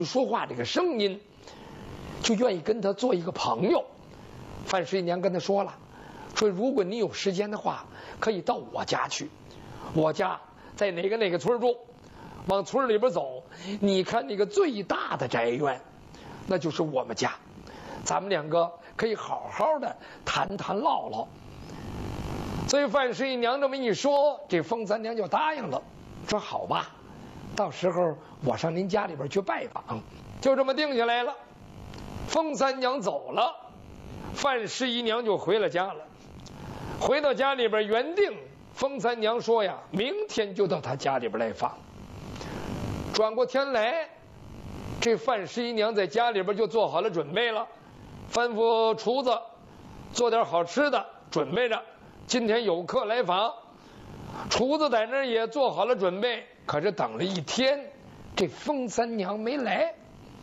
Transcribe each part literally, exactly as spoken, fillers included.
说话这个声音，就愿意跟他做一个朋友。范十一娘跟他说了，说如果你有时间的话，可以到我家去，我家在哪个哪个村住，往村里边走，你看那个最大的宅院，那就是我们家，咱们两个可以好好的谈谈唠唠。所以范十一娘这么一说，这封三娘就答应了，说好吧，到时候我上您家里边去拜访。就这么定下来了。封三娘走了，范十一娘就回了家了。回到家里边，原定封三娘说呀，明天就到她家里边来访。转过天来，这范十一娘在家里边就做好了准备了，吩咐厨子做点好吃的，准备着今天有客来访。厨子在那儿也做好了准备，可是等了一天，这封三娘没来。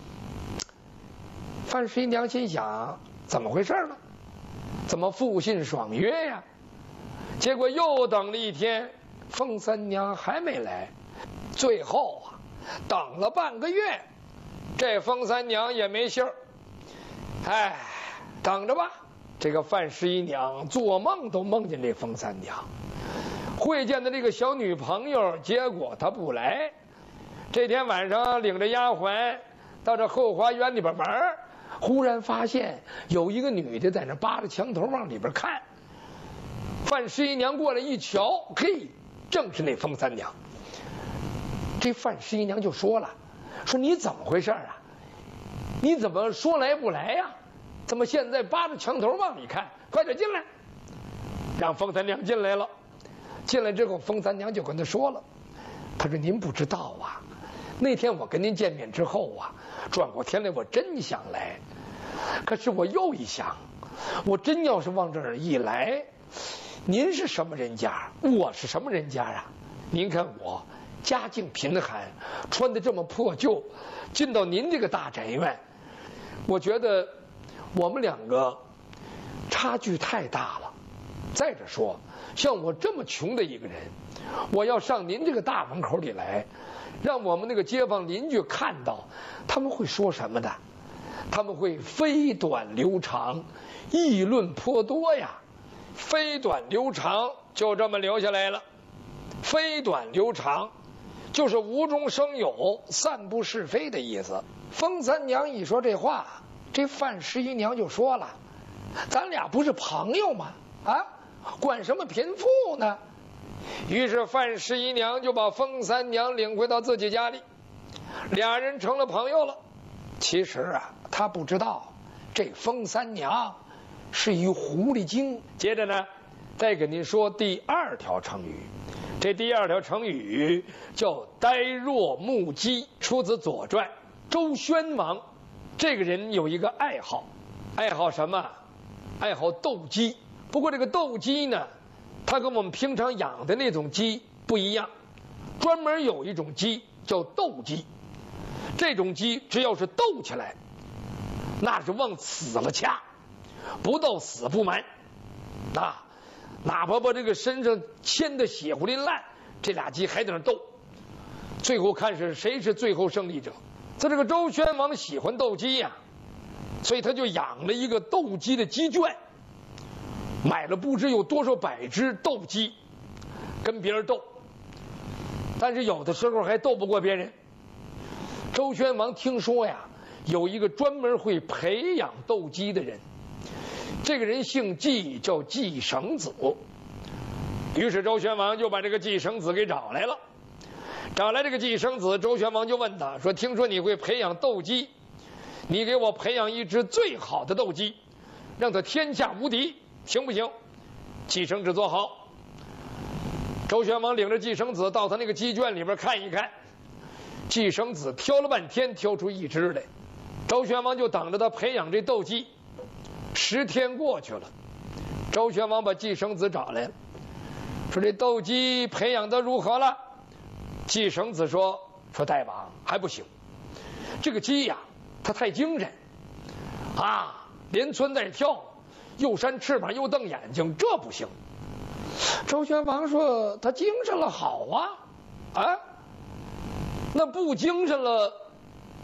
范十一娘心想，怎么回事呢？怎么复信爽约呀？结果又等了一天，封三娘还没来。最后啊，等了半个月，这封三娘也没信儿。哎，等着吧。这个范十一娘做梦都梦见这封三娘会见的这个小女朋友，结果她不来。这天晚上领着丫鬟到这后花园里边玩，忽然发现有一个女的在那扒着墙头往里边看。范十一娘过来一瞧，嘿，正是那封三娘。这范十一娘就说了，说你怎么回事啊？你怎么说来不来呀？怎么现在扒着墙头往里看？快点进来！让封三娘进来了。进来之后，封三娘就跟他说了，他说您不知道啊，那天我跟您见面之后啊，转过天来我真想来，可是我又一想，我真要是往这儿一来，您是什么人家，我是什么人家啊？您看我家境贫寒，穿的这么破旧，进到您这个大宅院，我觉得我们两个差距太大了。再者说，像我这么穷的一个人，我要上您这个大门口里来，让我们那个街坊邻居看到，他们会说什么的？他们会飞短流长，议论颇多呀。飞短流长就这么留下来了。飞短流长就是无中生有，散布是非的意思。封三娘一说这话，这范十一娘就说了，咱俩不是朋友吗？啊，管什么贫富呢？于是范十一娘就把封三娘领回到自己家里，俩人成了朋友了。其实啊，他不知道这封三娘是一狐狸精。接着呢，再给您说第二条成语。这第二条成语叫呆若木鸡，出自《左传》。周宣王这个人有一个爱好，爱好什么？爱好斗鸡。不过这个斗鸡呢，它跟我们平常养的那种鸡不一样，专门有一种鸡叫斗鸡。这种鸡只要是斗起来，那是往死了掐，不到死不完啊！哪怕把这个身上牵的血糊淋烂，这俩鸡还在那斗，最后看是谁是最后胜利者。他这个周宣王喜欢斗鸡呀、啊，所以他就养了一个斗鸡的鸡圈，买了不知有多少百只斗鸡，跟别人斗，但是有的时候还斗不过别人。周宣王听说呀，有一个专门会培养斗鸡的人，这个人姓季，叫季绳子。于是周宣王就把这个季绳子给找来了。找来这个季绳子，周宣王就问他说，听说你会培养斗鸡，你给我培养一只最好的斗鸡，让它天下无敌，行不行？季绳子做好。周宣王领着季绳子到他那个鸡圈里边看一看，季绳子挑了半天，挑出一只来。周宣王就等着他培养这斗鸡。十天过去了，周宣王把季绳子找来了，说这斗鸡培养的如何了？季绳子说说大王还不行，这个鸡呀，它太精神啊，连窜带跳，又扇翅膀又瞪眼睛，这不行。周宣王说他精神了好啊，啊，那不精神了，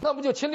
那不就秦